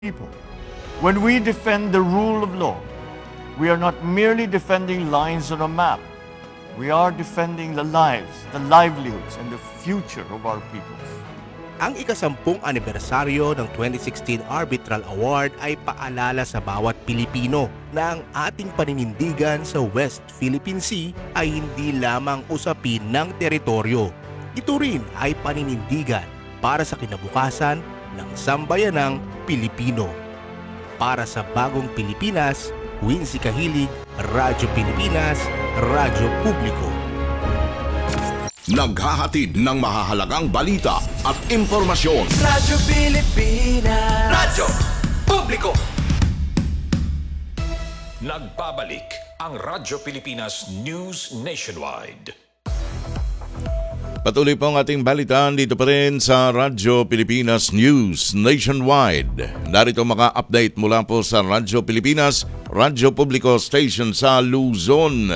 people. When we defend the rule of law, we are not merely defending lines on a map. We are defending the lives, the livelihoods, and the future of our people. Ang ika-10 anibersaryo ng 2016 Arbitral Award ay paalala sa bawat Pilipino na ang ating paninindigan sa West Philippine Sea ay hindi lamang usapin ng teritoryo. Ito rin ay paninindigan para sa kinabukasan ng sambayanang Pilipino. Para sa bagong Pilipinas, Wincy Kahilig, Radyo Pilipinas, Radyo Publiko. Naghahatid ng mahahalagang balita at impormasyon. Radyo Pilipinas. Radyo Publiko. Nagbabalik ang Radyo Pilipinas News Nationwide. Patuloy po ang ating balitaan dito pa rin sa Radyo Pilipinas News Nationwide. Narito maka-update mula po sa Radyo Pilipinas, Radyo Publiko Station sa Luzon.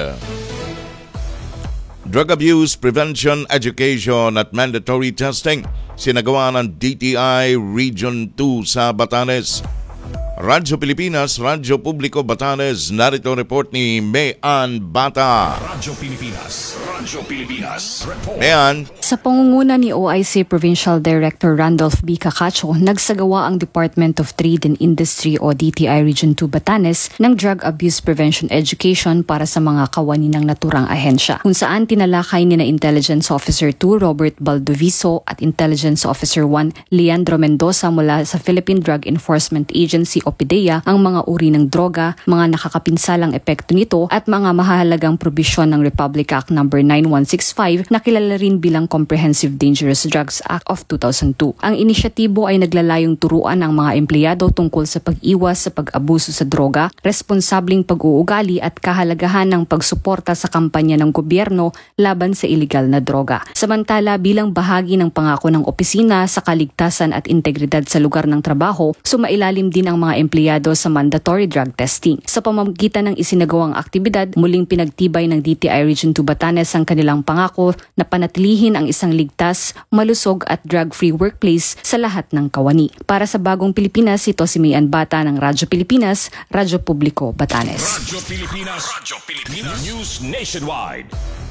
Drug Abuse Prevention Education at Mandatory Testing sinagawa ng DTI Region 2 sa Batanes. Radyo Pilipinas, Radyo Publiko Batanes, narito report ni Mayan Bata. Radyo Pilipinas, Radyo Pilipinas, report. Mayan. Sa pangunguna ni OIC Provincial Director Randolph B. Cacacho, nagsagawa ang Department of Trade and Industry o DTI Region 2 Batanes ng Drug Abuse Prevention Education para sa mga kawani ng naturang ahensya, kung saan tinalakay ni na Intelligence Officer 2 Robert Baldoviso at Intelligence Officer 1 Leandro Mendoza mula sa Philippine Drug Enforcement Agency o PDEA ang mga uri ng droga, mga nakakapinsalang epekto nito at mga mahalagang probisyon ng Republic Act No. 9165 na kilala rin bilang Comprehensive Dangerous Drugs Act of 2002. Ang inisyatibo ay naglalayong turuan ang mga empleyado tungkol sa pag-iwas sa pag-abuso sa droga, responsableng pag-uugali at kahalagahan ng pagsuporta sa kampanya ng gobyerno laban sa iligal na droga. Samantala, bilang bahagi ng pangako ng opisina sa kaligtasan at integridad sa lugar ng trabaho, sumailalim din ang mga empleyado sa mandatory drug testing. Sa pamamagitan ng isinagawang aktibidad, muling pinagtibay ng DTI Region 2 Batanes ang kanilang pangako na panatilihin ang isang ligtas, malusog at drug-free workplace sa lahat ng kawani. Para sa bagong Pilipinas, ito si Mayan Bata ng Radyo Pilipinas, Radyo Publiko Batanes. Radyo Pilipinas, Radyo Pilipinas News Nationwide.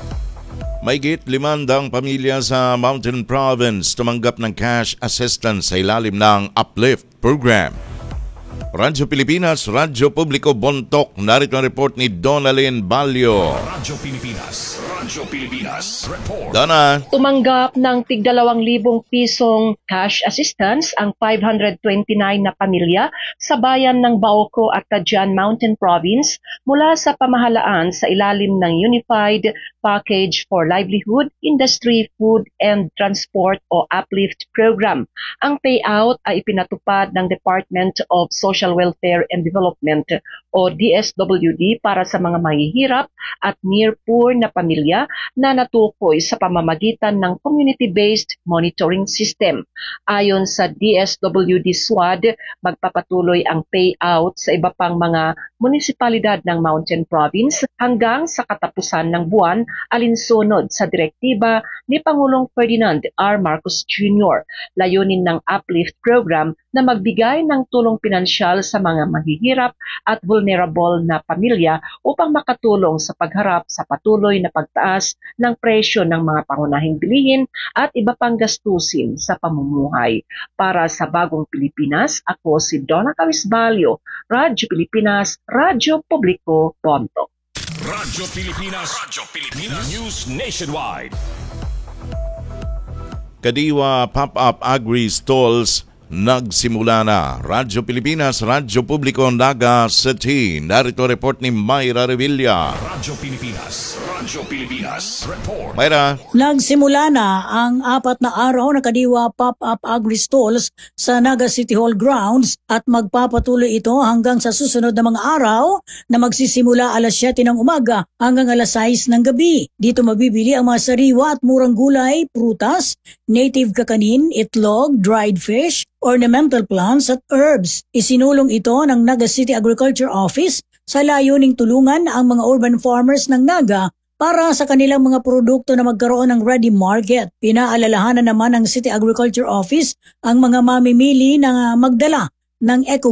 Mahigit 500 pamilya sa Mountain Province tumanggap ng cash assistance sa ilalim ng Uplift Program. Radyo Pilipinas, Radyo Publiko Bontok, narito ang report ni Donalyn Balyo. Radyo Pilipinas, Radyo Pilipinas, report. Donna. Tumanggap ng tig 2,000 pisong cash assistance ang 529 na pamilya sa bayan ng Baoco at Tadjan Mountain Province mula sa pamahalaan sa ilalim ng Unified Package for Livelihood, Industry, Food and Transport o Uplift Program. Ang payout ay ipinatupad ng Department of Social Welfare and Development o DSWD para sa mga mahihirap at near poor na pamilya na natukoy sa pamamagitan ng community-based monitoring system. Ayon sa DSWD SWAD, magpapatuloy ang payout sa iba pang mga munisipalidad ng Mountain Province hanggang sa katapusan ng buwan alinsunod sa direktiba ni Pangulong Ferdinand R. Marcos Jr. Layunin ng Uplift Program na magbigay ng tulong pinansyal sa mga mahihirap at vulnerable na pamilya upang makatulong sa pagharap sa patuloy na pagtaas ng presyo ng mga pangunahing bilihin at iba pang gastusin sa pamumuhay. Para sa bagong Pilipinas, ako si Donna Cavisbalio, Radyo Pilipinas, Radyo Publiko, Bontok. Radyo Pilipinas, Radyo Pilipinas News Nationwide. Kadiwa Pop-Up Agri-Stalls nagsimula na. Radyo Pilipinas, Radyo Publiko, Naga City. Narito report ni Mayra Revilla. Radyo Pilipinas, Radyo Pilipinas, report. Mayra. Nagsimula na ang 4 na araw na Kadiwa Pop-Up Agri-Stalls sa Naga City Hall grounds at magpapatuloy ito hanggang sa susunod na mga araw na magsisimula alas 7 ng umaga hanggang alas 6 ng gabi. Dito mabibili ang mga sariwa at murang gulay, prutas, native kakanin, itlog, dried fish, ornamental plants at herbs. Isinulong ito ng Naga City Agriculture Office sa layuning tulungan ang mga urban farmers ng Naga para sa kanilang mga produkto na magkaroon ng ready market. Pinaalalahanan naman ng City Agriculture Office ang mga mamimili na magdala ng Eco